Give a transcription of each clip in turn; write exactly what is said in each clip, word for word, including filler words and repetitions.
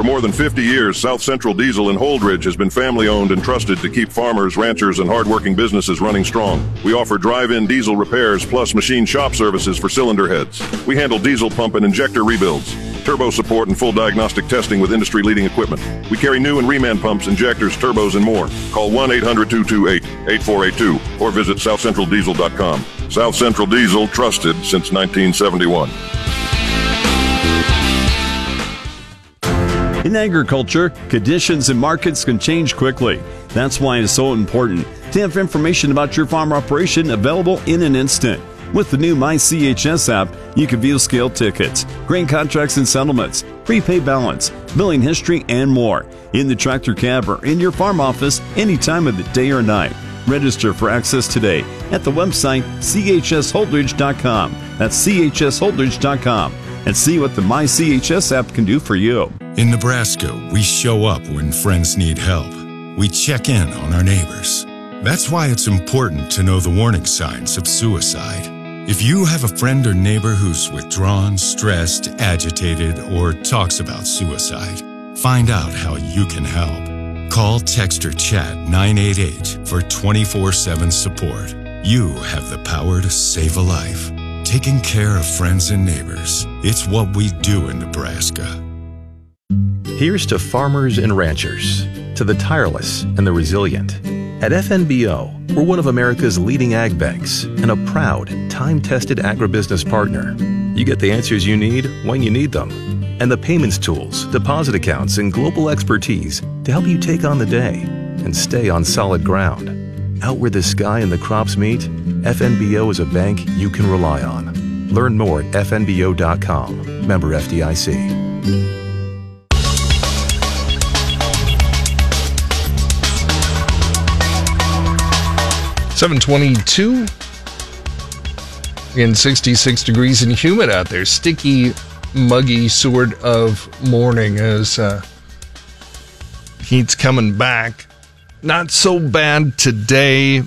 For more than fifty years, South Central Diesel in Holdridge has been family-owned and trusted to keep farmers, ranchers, and hard-working businesses running strong. We offer drive-in diesel repairs plus machine shop services for cylinder heads. We handle diesel pump and injector rebuilds, turbo support, and full diagnostic testing with industry-leading equipment. We carry new and reman pumps, injectors, turbos, and more. Call one eight hundred two two eight eight four eight two or visit south central diesel dot com. South Central Diesel, trusted since nineteen seventy-one. In agriculture, conditions and markets can change quickly. That's why it's so important to have information about your farm operation available in an instant. With the new My C H S app, you can view scale tickets, grain contracts and settlements, prepaid balance, billing history, and more in the tractor cab or in your farm office any time of the day or night. Register for access today at the website c h s holdridge dot com. That's c h s holdridge dot com. And see what the My C H S app can do for you. In Nebraska, we show up when friends need help. We check in on our neighbors. That's why it's important to know the warning signs of suicide. If you have a friend or neighbor who's withdrawn, stressed, agitated, or talks about suicide, find out how you can help. Call, text, or chat nine eight eight for twenty-four seven support. You have the power to save a life. Taking care of friends and neighbors. It's what we do in Nebraska. Here's to farmers and ranchers, to the tireless and the resilient. At F N B O, we're one of America's leading ag banks and a proud, time-tested agribusiness partner. You get the answers you need when you need them. And the payments tools, deposit accounts, and global expertise to help you take on the day and stay on solid ground. Out where the sky and the crops meet, F N B O is a bank you can rely on. Learn more at f n b o dot com. Member F D I C. seven twenty-two and sixty-six degrees and humid out there. Sticky, muggy sort of morning as uh, heat's coming back. Not so bad today.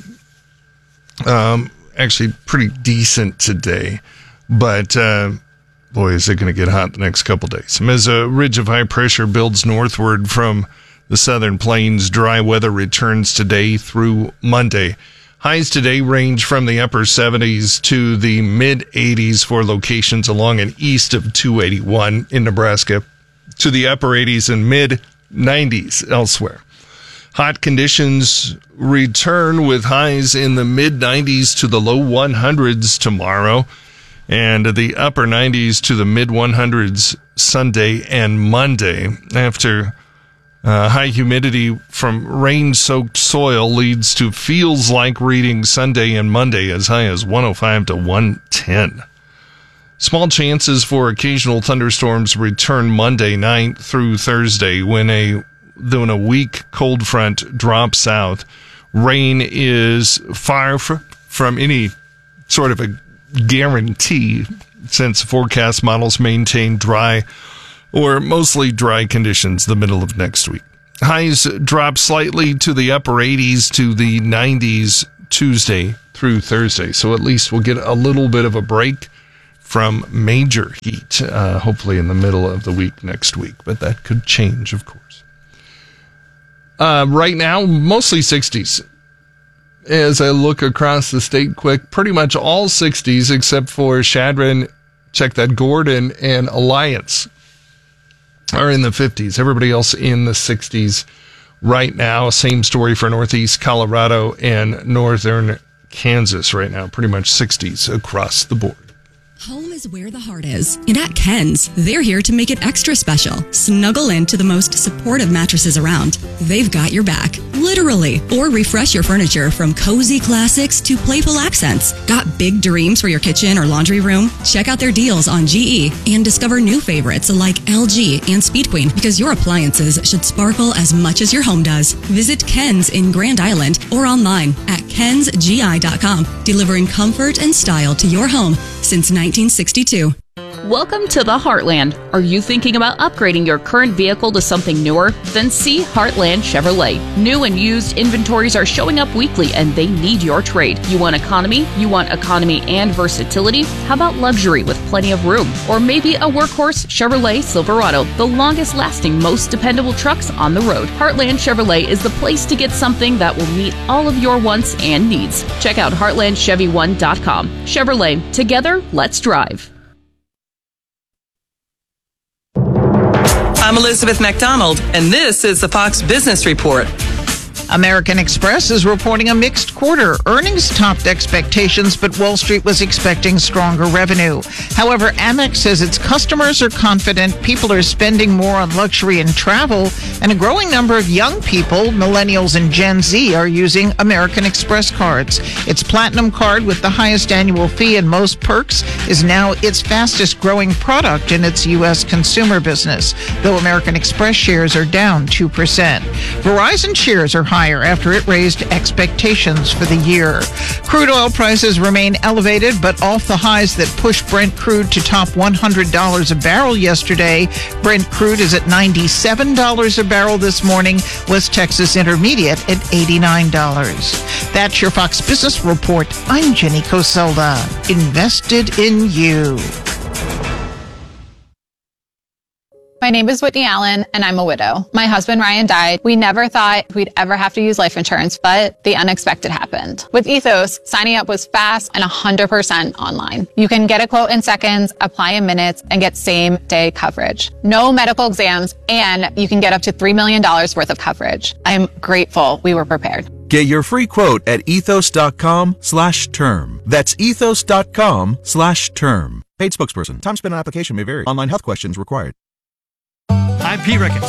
Um, actually, pretty decent today. But, uh, boy, is it going to get hot the next couple days. As a ridge of high pressure builds northward from the southern plains, dry weather returns today through Monday. Highs today range from the upper seventies to the mid-eighties for locations along and east of two eighty-one in Nebraska, to the upper eighties and mid-nineties elsewhere. Hot conditions return with highs in the mid-nineties to the low hundreds tomorrow, and the upper nineties to the mid hundreds Sunday and Monday. After uh, high humidity from rain-soaked soil leads to feels like readings Sunday and Monday as high as one oh five to one ten. Small chances for occasional thunderstorms return Monday night through Thursday when a when a weak cold front drops south. Rain is far f- from any sort of a guarantee, since forecast models maintain dry or mostly dry conditions the middle of next week. Highs drop slightly to the upper eighties to the nineties Tuesday through Thursday. So at least we'll get a little bit of a break from major heat, uh, hopefully in the middle of the week next week. But that could change, of course. Uh, right now, mostly sixties. As I look across the state quick, pretty much all sixties except for Chadron, check that, Gordon, and Alliance are in the fifties. Everybody else in the sixties right now. Same story for Northeast Colorado and Northern Kansas right now. Pretty much sixties across the board. Home is where the heart is. And at Ken's, they're here to make it extra special. Snuggle into the most supportive mattresses around. They've got your back, literally. Or refresh your furniture from cozy classics to playful accents. Got big dreams for your kitchen or laundry room? Check out their deals on G E and discover new favorites like L G and Speed Queen, because your appliances should sparkle as much as your home does. Visit Ken's in Grand Island or online at kens g i dot com, delivering comfort and style to your home since nineteen sixty-two. Welcome to the Heartland. Are you thinking about upgrading your current vehicle to something newer? Then see Heartland Chevrolet. New and used inventories are showing up weekly and they need your trade. You want economy? You want economy and versatility? How about luxury with plenty of room? Or maybe a workhorse Chevrolet Silverado, the longest lasting, most dependable trucks on the road. Heartland Chevrolet is the place to get something that will meet all of your wants and needs. Check out heartland chevy one dot com. Chevrolet, together, let's drive. I'm Elizabeth MacDonald, and this is the Fox Business Report. American Express is reporting a mixed quarter. Earnings topped expectations, but Wall Street was expecting stronger revenue. However, Amex says its customers are confident people are spending more on luxury and travel, and a growing number of young people, millennials and Gen Z, are using American Express cards. Its Platinum card, with the highest annual fee and most perks, is now its fastest growing product in its U S consumer business, though American Express shares are down two percent. Verizon shares are higher after it raised expectations for the year. Crude oil prices remain elevated, but off the highs that pushed Brent crude to top one hundred dollars a barrel yesterday. Brent crude is at ninety-seven dollars a barrel this morning. West Texas Intermediate at eighty-nine dollars. That's your Fox Business Report. I'm Jenny Coselda. Invested in you. My name is Whitney Allen, and I'm a widow. My husband, Ryan, died. We never thought we'd ever have to use life insurance, but the unexpected happened. With Ethos, signing up was fast and one hundred percent online. You can get a quote in seconds, apply in minutes, and get same-day coverage. No medical exams, and you can get up to three million dollars worth of coverage. I'm grateful we were prepared. Get your free quote at ethos.com slash term. That's ethos.com slash term. Paid spokesperson. Time spent on application may vary. Online health questions required. I'm Pete Ricketts.